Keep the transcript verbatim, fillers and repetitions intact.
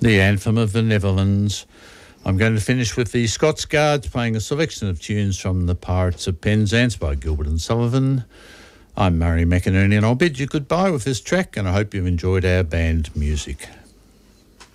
The anthem of the Netherlands. I'm going to finish with the Scots Guards playing a selection of tunes from The Pirates of Penzance by Gilbert and Sullivan. I'm Murray McInerney and I'll bid you goodbye with this track, and I hope you've enjoyed our band music.